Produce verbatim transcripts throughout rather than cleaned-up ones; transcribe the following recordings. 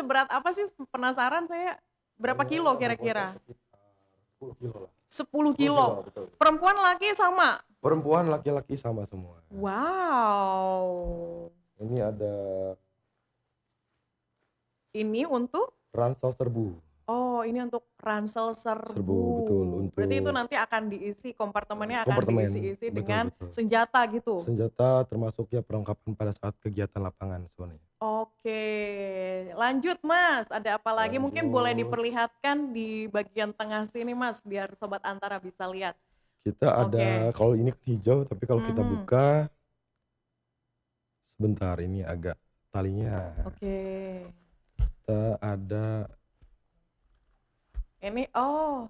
seberat apa sih? Penasaran saya. Berapa Kalau kilo bobotnya kira-kira? sekitar sepuluh kilo lah. sepuluh sepuluh kilo, kilo. betul. Perempuan laki sama? Perempuan laki-laki sama semua. Wow. Ini ada Ini untuk? ransel serbu. Oh, ini untuk ransel Serbu, betul. serbu. Berarti itu Untuk nanti akan diisi, kompartemennya akan kompartemen, diisi-isi betul, dengan betul. senjata gitu? Senjata termasuk ya perlengkapan pada saat kegiatan lapangan sebenarnya. Oke, lanjut Mas. Ada apa lagi? Mungkin boleh Lanjut. diperlihatkan di bagian tengah sini Mas, biar Sobat Antara bisa lihat. Kita ada, Oke. kalau ini kan hijau, tapi kalau kita Mhm. buka, sebentar ini agak talinya. Oke. Kita ada Ini, oh.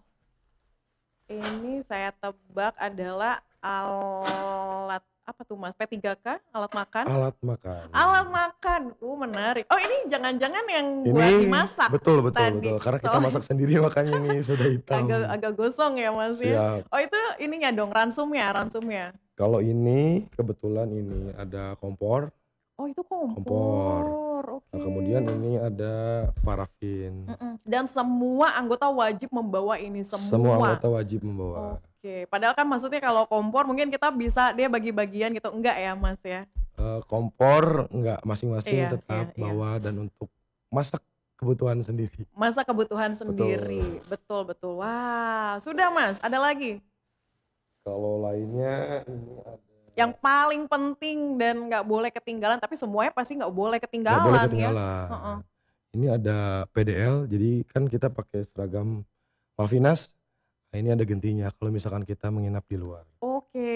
Ini saya tebak adalah alat apa tuh Mas? P tiga K? Alat makan? alat makan. Alat makan. Uh, menarik. Oh, ini jangan-jangan yang buat Ini dimasak betul betul tadi. betul. Karena kita Soalnya masak sendiri makanya ini sudah hitam. agak agak gosong ya Mas ya. Siap. Oh, itu ininya dong, ransumnya, ransumnya. Kalau ini kebetulan ini ada kompor. Oh, itu kompor. Kompor. Oke. Nah, kemudian ini ada parafin. Mm-mm. Dan semua anggota wajib membawa ini semua. Semua anggota wajib membawa. Oke. Padahal kan maksudnya kalau kompor mungkin kita bisa dia bagi-bagian gitu. Enggak ya Mas ya? Eh, kompor enggak, masing-masing Iya, tetap iya, iya. bawa dan untuk masak kebutuhan sendiri. Masa kebutuhan sendiri. Betul, betul. Wah, sudah Mas, ada lagi? Kalau lainnya ini ada Yang paling penting dan nggak boleh ketinggalan, tapi semuanya pasti nggak boleh nggak ketinggalan boleh ya. ketinggalan. Heeh. Ini ada P D L, jadi kan kita pakai seragam Malvinas. Nah, ini ada gentinya kalau misalkan kita menginap di luar. Oke.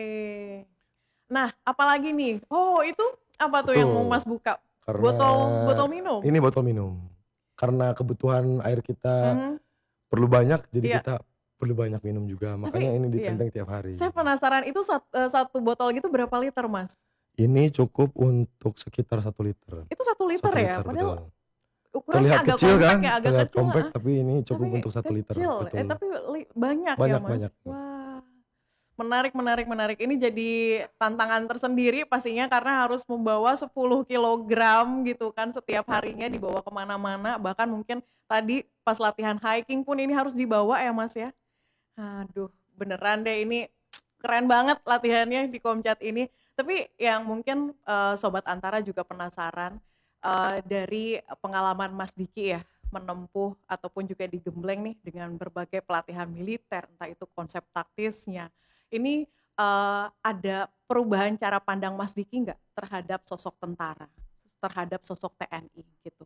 Nah, apalagi nih? Oh, itu apa tuh yang mau Betul. Mas buka? Karena Botol botol minum? ini botol minum. Karena kebutuhan air kita Mhm. perlu banyak, jadi Iya. kita perlu banyak minum juga. Tapi Makanya ini iya. ditenteng tiap hari. Saya penasaran itu sat, eee, satu botol gitu berapa liter Mas? Ini cukup untuk sekitar satu liter. Itu satu liter Satu ya? liter, Padahal betul. ukurannya Terlihat agak kecil kompak kan? ya, agak Terlihat kecil, kompak, heeh. tapi ini cukup Tapi untuk satu liter. kecil, Betul. eh tapi li banyak ya Banyak, Mas? banyak. Wah. Menarik menarik menarik. Ini jadi tantangan tersendiri pastinya karena harus membawa sepuluh kilogram gitu kan setiap harinya dibawa ke mana-mana. Bahkan mungkin tadi pas latihan hiking pun ini harus dibawa ya Mas ya? Aduh, beneran deh ini keren banget latihannya di Komcat ini. Tapi yang mungkin eh, Sobat Antara juga penasaran eh, dari pengalaman Mas Diki ya menempuh ataupun juga digembleng nih dengan berbagai pelatihan militer, entah itu konsep taktisnya. Ini eh, ada perubahan cara pandang Mas Diki nggak terhadap sosok tentara, terhadap sosok T N I gitu?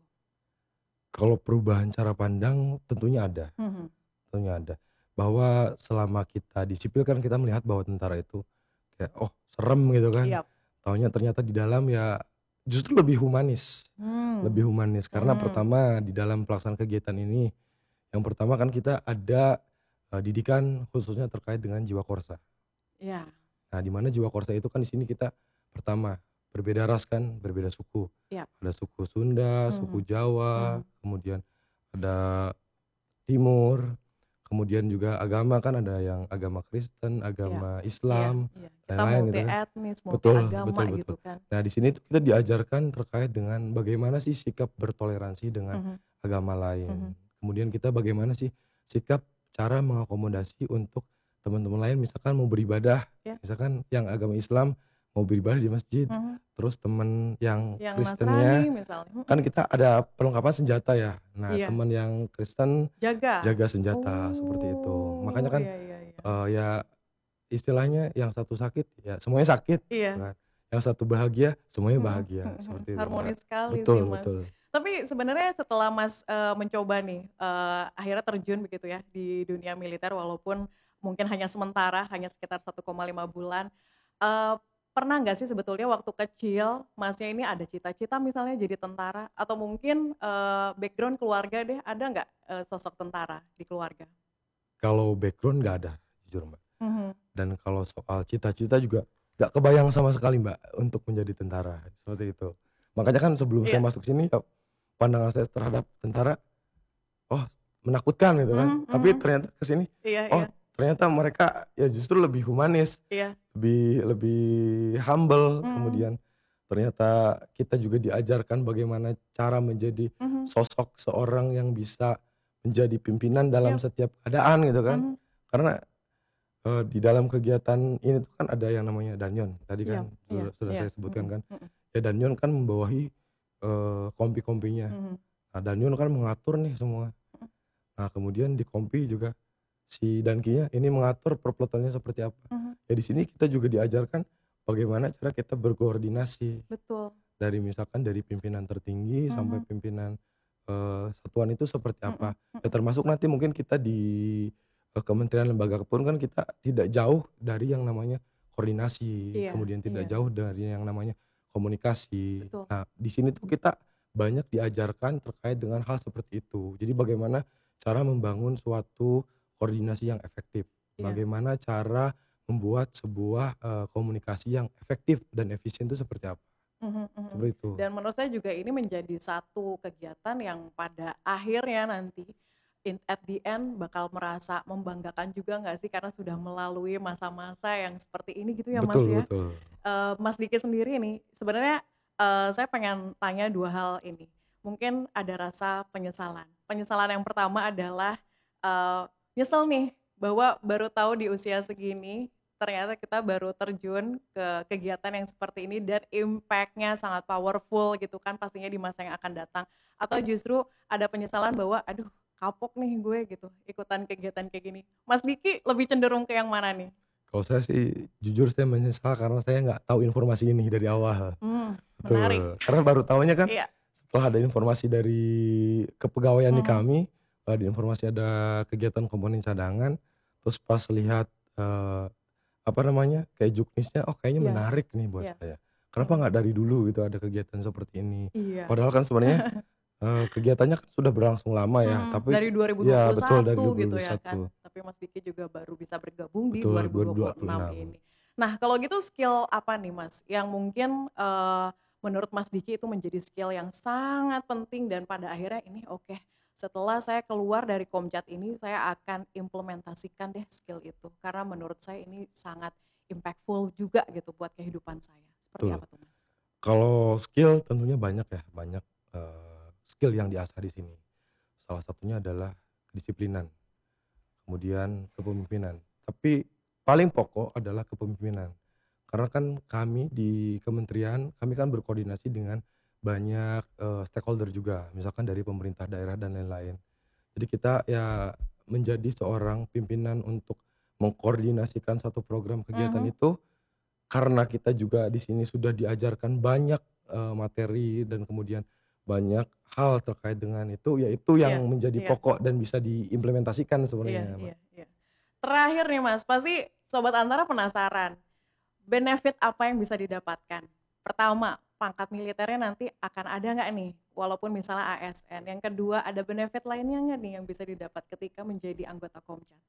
Kalau perubahan cara pandang tentunya ada. Mhm. Tentunya ada. Bahwa selama kita di sipil kan kita melihat bahwa tentara itu kayak oh serem gitu kan. Yap. Taunya ternyata di dalam ya justru lebih humanis. Hmm. Lebih humanis karena Hmm. pertama di dalam pelaksanaan kegiatan ini yang pertama kan kita ada uh, didikan khususnya terkait dengan jiwa korsa. Ya. Nah, di mana jiwa korsa itu kan di sini kita pertama berbeda ras kan, berbeda suku. Yap. Ada suku Sunda, Mhm. suku Jawa, Mhm. kemudian ada Timur, kemudian juga agama kan ada yang agama Kristen, agama Islam, Iya, iya. Kita lain-lain multi gitu kan. etnis, multi Betul, agama betul, gitu betul. kan. Nah, di sini tuh kita diajarkan terkait dengan bagaimana sih sikap bertoleransi dengan Mhm. agama lain. Mhm. Kemudian kita bagaimana sih sikap cara mengakomodasi untuk teman-teman lain misalkan mau beribadah, Ya. misalkan yang agama Islam mau beribadah di masjid, Mhm. terus temen yang Yang Kristennya Nasrani misalnya. Mhm. kan kita ada perlengkapan senjata ya. Nah, Iya. teman yang Kristen Jaga. jaga senjata seperti itu. Makanya Oh, kan iya, iya, iya. eh, ya istilahnya yang satu sakit ya semuanya sakit. Iya. Kan? Yang satu bahagia semuanya Mhm, bahagia mhm, seperti itu. harmonis sekali Betul, sih Mas. betul. Tapi sebenarnya setelah Mas eh, mencoba nih, eh, akhirnya terjun begitu ya di dunia militer walaupun mungkin hanya sementara, hanya sekitar satu koma lima bulan. Eh, pernah nggak sih sebetulnya waktu kecil Masnya ini ada cita-cita misalnya jadi tentara atau mungkin eh, background keluarga deh ada nggak eh, sosok tentara di keluarga? Kalau background nggak ada, jujur Mbak. Mhm. Dan kalau soal cita-cita juga nggak kebayang sama sekali Mbak untuk menjadi tentara seperti itu. Makanya kan sebelum saya Iya. masuk sini ya, pandangan saya terhadap tentara, oh menakutkan gitu kan. Mhm, Tapi mhm. ternyata kesini, Iya, oh iya, ternyata mereka ya justru lebih humanis, iya. lebih lebih humble, Mhm. kemudian ternyata kita juga diajarkan bagaimana cara menjadi Mhm. sosok seorang yang bisa menjadi pimpinan dalam Yap. setiap keadaan gitu kan. Mhm. Karena, eee, di dalam kegiatan ini tuh kan ada yang namanya danyon, tadi Iya kan iya sudah sudah iya, saya sebutkan mhm kan. mhm. Ya danyon kan membawahi, eee, kompi-kompinya. Mhm. Nah danyon kan mengatur nih semua. Mhm. Nah kemudian di kompi juga si dankinya ini mengatur per-plotelnya seperti apa. Mhm. Ya di sini kita juga diajarkan bagaimana cara kita berkoordinasi. Betul. Dari misalkan dari pimpinan tertinggi sampai Mhm. pimpinan, eee, satuan itu seperti Mhm apa. Ya mhm. termasuk nanti mungkin kita di, eee, kementerian lembaga pun kan kita tidak jauh dari yang namanya koordinasi, Iya kemudian tidak iya. jauh dari yang namanya komunikasi. Betul. Nah di sini tuh kita banyak diajarkan terkait dengan hal seperti itu. Jadi bagaimana cara membangun suatu koordinasi yang efektif, Iya. bagaimana cara membuat sebuah, eee, komunikasi yang efektif dan efisien itu seperti apa, Mhm mhm. seperti itu. Dan menurut saya juga ini menjadi satu kegiatan yang pada akhirnya nanti, in at the end bakal merasa membanggakan juga nggak sih karena sudah melalui masa-masa yang seperti ini gitu ya Mas Betul ya. betul. Eee, Mas Diki sendiri nih sebenarnya, eee, saya pengen tanya dua hal ini. Mungkin ada rasa penyesalan. Penyesalan yang pertama adalah, eee, nyesel nih bahwa baru tahu di usia segini ternyata kita baru terjun ke kegiatan yang seperti ini dan impact-nya sangat powerful gitu kan pastinya di masa yang akan datang. Atau justru ada penyesalan bahwa, "Aduh kapok nih gue," gitu, ikutan kegiatan kayak gini. Mas Diki lebih cenderung ke yang mana nih? Kalau saya sih jujur saya menyesal karena saya nggak tahu informasi ini dari awal. Mmm, menarik. Betul, karena baru tahunya kan Iya. setelah ada informasi dari kepegawaian di Mhm. kami, ada informasi ada kegiatan komponen cadangan, terus pas lihat, eee, apa namanya, kayak juknisnya, oh kayaknya Yes menarik nih buat saya. yes. Kenapa Mhm. nggak dari dulu gitu ada kegiatan seperti ini. Iya. Padahal kan sebenarnya, eee, kegiatannya kan sudah berlangsung lama ya, Mhm, tapi dari dua ribu dua ya puluh betul dari satu gitu ya kan, dua ribu dua puluh satu. tapi Mas Diki juga baru bisa bergabung di Betul, dua dua dua ribu dua puluh puluh enam enam. ini. Nah kalau gitu skill apa nih Mas, yang mungkin, eee, menurut Mas Diki itu menjadi skill yang sangat penting dan pada akhirnya ini oke, setelah saya keluar dari Komcat ini saya akan implementasikan deh skill itu, karena menurut saya ini sangat impactful juga gitu buat kehidupan saya. Seperti Betul. apa tuh Mas? Kalau skill tentunya banyak ya, banyak, eee, skill yang diasah di sini. Salah satunya adalah kedisiplinan, kemudian kepemimpinan. Tapi paling pokok adalah kepemimpinan. Karena kan kami di kementerian, kami kan berkoordinasi dengan banyak, eee, stakeholder juga, misalkan dari pemerintah daerah dan lain-lain. Jadi kita ya menjadi seorang pimpinan untuk mengkoordinasikan satu program kegiatan Mhm. itu, karena kita juga di sini sudah diajarkan banyak, eee, materi dan kemudian banyak hal terkait dengan itu, ya itu yang Iya menjadi iya. pokok dan bisa diimplementasikan Iya sebenarnya, Mbak. iya iya. Terakhir nih Mas, pasti sobat Antara penasaran, benefit apa yang bisa didapatkan? Pertama, pangkat militernya nanti akan ada nggak nih, walaupun misalnya A S N? Yang kedua, ada benefit lainnya nggak nih yang bisa didapat ketika menjadi anggota Komcat?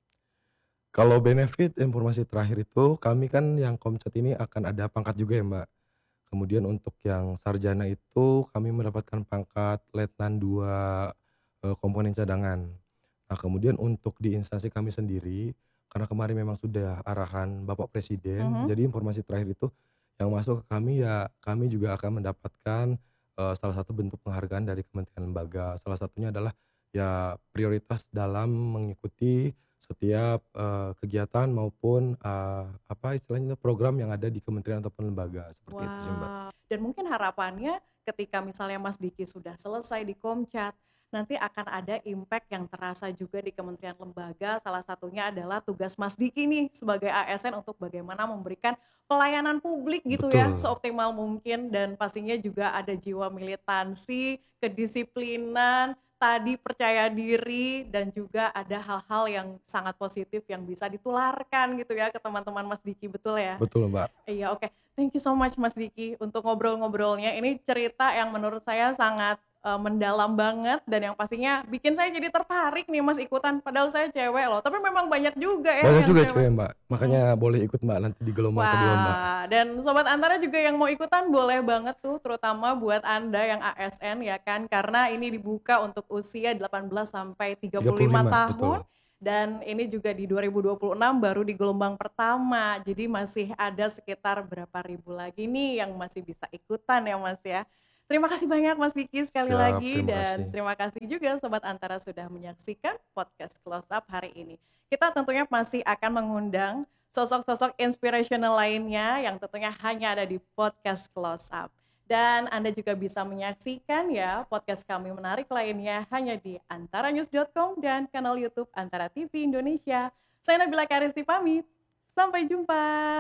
Kalau benefit informasi terakhir itu, kami kan yang Komcat ini akan ada pangkat juga ya, Mbak. Kemudian untuk yang sarjana itu kami mendapatkan pangkat letnan dua, eee, komponen cadangan. Nah kemudian untuk di instansi kami sendiri, karena kemarin memang sudah arahan Bapak Presiden, Mhm. jadi informasi terakhir itu yang masuk ke kami ya kami juga akan mendapatkan, eee, salah satu bentuk penghargaan dari kementerian lembaga. Salah satunya adalah ya prioritas dalam mengikuti setiap, eee, kegiatan maupun, eee, apa istilahnya itu, program yang ada di kementerian ataupun lembaga, seperti itu sih, Mbak. Wow, dan mungkin harapannya ketika misalnya Mas Diki sudah selesai di Komcat, nanti akan ada impact yang terasa juga di kementerian lembaga, salah satunya adalah tugas Mas Diki nih sebagai A S N untuk bagaimana memberikan pelayanan publik gitu ya, Betul. seoptimal mungkin dan pastinya juga ada jiwa militansi, kedisiplinan, tadi percaya diri, dan juga ada hal-hal yang sangat positif yang bisa ditularkan gitu ya ke teman-teman Mas Diki, betul ya? Betul, Mbak. Iya, oke. Thank you so much Mas Diki untuk ngobrol-ngobrolnya. Ini cerita yang menurut saya sangat, eee, mendalam banget dan yang pastinya bikin saya jadi tertarik nih Mas ikutan, padahal saya cewek loh, tapi memang banyak juga ya Banyak yang juga cewek. cewek, Mbak, Mhm. makanya boleh ikut, Mbak, nanti di gelombang kedua, Mbak. Wah, dan sobat Antara juga yang mau ikutan boleh banget tuh, terutama buat Anda yang A S N ya kan, karena ini dibuka untuk usia delapan belas sampai tiga tiga puluh puluh lima lima, tahun betul. Dan ini juga di dua ribu dua puluh enam baru di gelombang pertama. Jadi masih ada sekitar berapa ribu lagi nih yang masih bisa ikutan ya Mas ya. Terima kasih banyak Mas Vicky sekali Siap, lagi terima dan kasih. terima kasih juga Sobat Antara sudah menyaksikan podcast Close Up hari ini. Kita tentunya masih akan mengundang sosok-sosok inspirational lainnya yang tentunya hanya ada di podcast Close Up. Dan Anda juga bisa menyaksikan ya podcast kami menarik lainnya hanya di antaranews dot com dan kanal YouTube Antara T V Indonesia. Saya Nabila Karisti pamit. Sampai jumpa.